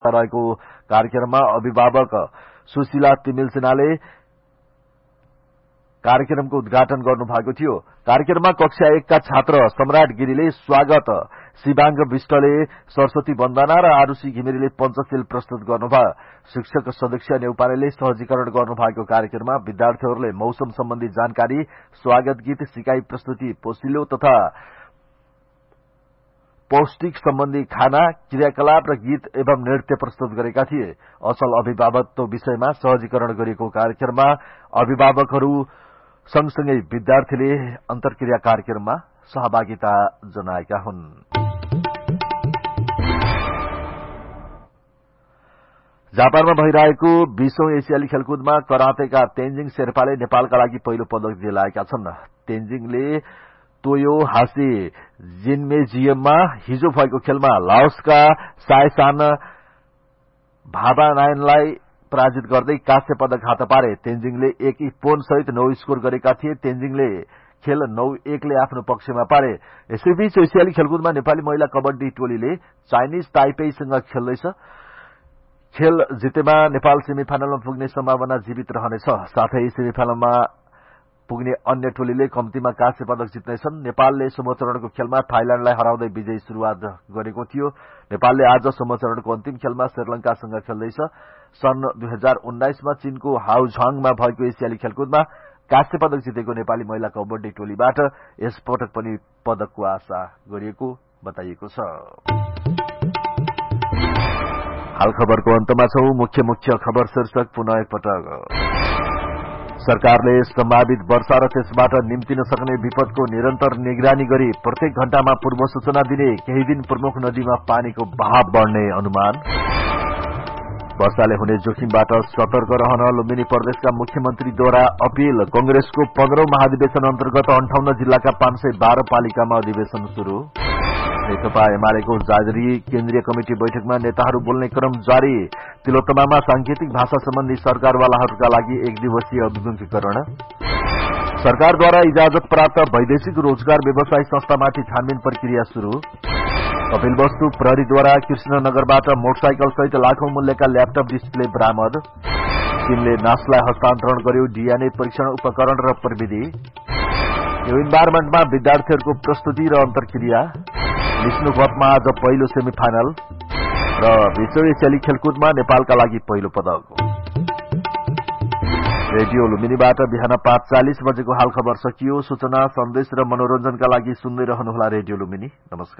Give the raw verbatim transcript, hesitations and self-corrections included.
रहेको कार्यक्रममा अभिभावक सुशीला तिमिल सिन्हाले कार्यक्रमको उद्घाटन गर्नु भएको थियो। कार्यक्रममा कक्षा एक का छात्र सम्राट गिरीले स्वागत, शिवांग विष्टले सरस्वती वन्दना र आरुषी घिमिरेले पञ्चशील प्रस्तुत गर्नुभयो। शिक्षक सदस्य नेउपानेले सहजीकरण गर्नुभएको कार्यक्रममा विद्यार्थीहरूले मौसम सम्बन्धी जानकारी, स्वागत गीत, सिकाई प्रस्तुति, पोसिलो तथा पौष्टिक सम्बन्धी खाना, क्रियाकलाप र गीत एवं नृत्य प्रस्तुत गरेका थिए। असल अभिभावकत्व विषयमा सहजीकरण गरिएको कार्यक्रममा अभिभावकहरू सँगसँगै विद्यार्थीले अन्तर्क्रिया कार्यक्रममा सहभागिता जनाएका हुन्। जापानमा भइरहेको बीसौं एसियाली खेलकुदमा करातेका तेन्जिङ शेर्पाले नेपालका लागि पहिलो पदक दिलाएका छन्। तेन्जिङले तोयो हासे जिन्मेजियममा हिजो भएको खेलमा लाओसका सायसान भावानायनलाई पराजित गर्दै काँस्य पदक हात पारे। तेन्जिङले एक पोन सहित नौ स्कोर गरेका थिए। तेन्जिङले खेल नौ एकले आफ्नो पक्षमा पारे। यसैबीच एसियाली खेलकुदमा नेपाली महिला कबड्डी टोलीले चाइनिज ताइपेईसँग खेल्दैछ। खेल जितेमा नेपाल सेमिफाइनलमा पुग्ने सम्भावना जीवित रहनेछ। साथै सेमिफाइनलमा पुग्ने अन्य टोलीले कम्तीमा काँस्य पदक जित्नेछन्। नेपालले समूहचरणको खेलमा थाइल्याण्डलाई हराउँदै विजयी शुरूआत गरेको थियो। नेपालले आज समूहचरणको अन्तिम खेलमा श्रीलंकासँग खेल्दैछ। सन् दुई हजार उन्नाइसमा चीनको हाउझाङमा भएको एसियाली खेलकुदमा काँस्य पदक जितेको नेपाली महिला कबड्डी टोलीबाट यसपटक पनि पदकको आशा गरिएको बताइएको छ। हाल खबरको अन्तमा छौं। मुख्य मुख्य खबर शीर्षक पुनः एकपटक। सरकारले सम्भावित वर्षा र त्यसबाट निम्तिन सक्ने विपदको निरन्तर निगरानी गरी प्रत्येक घण्टामा पूर्व सूचना दिने। केही दिन प्रमुख नदीमा पानीको बहाव बढ्ने अनुमान। वर्षाले हुने जोखिमबाट सतर्क रहन लुम्बिनी प्रदेशका मुख्यमन्त्रीद्वारा अपील। कंग्रेसको पन्ध्रौं महाधिवेशन अन्तर्गत अन्ठाउन्न जिल्लाका पाँच सय बाह्र पालिकामा अधिवेशन शुरू। नेकपा एमालेको जारी केन्द्रीय कमिटी बैठकमा नेताहरू बोल्ने क्रम जारी। तिलोत्तमामा सांकेतिक भाषा सम्बन्धी सरकारवालाहरूका लागि एक दिवसीय अभिमुखीकरण। सरकारद्वारा इजाजत प्राप्त वैदेशिक रोजगार व्यवसाय संस्थामाथि छानबिन प्रक्रिया शुरू। कपिलवस्तु प्रहरीद्वारा कृष्णनगरबाट मोटरसाइकल सहित लाखौं मूल्यका ल्यापटप डिस्प्ले बरामद। चीनले नासलाई हस्तान्तरण गर्यो डीएनए परीक्षण उपकरण र प्रविधि। यो इन्भाइरोमेन्टमा विद्यार्थीहरूको प्रस्तुति र अन्तर्क्रिया। विष्णु कपमा आज पहिलो सेमिफाइनल र विश्व एसियाली खेलकुदमा नेपालका लागि पहिलो पदक। रेडियो लुम्बिनीबाट बिहान पाँच चालिस बजेको हाल खबर सकियो। सूचना, सन्देश र मनोरञ्जनका लागि सुन्दै रहनुहोला रेडियो लुम्बिनी। नमस्कार।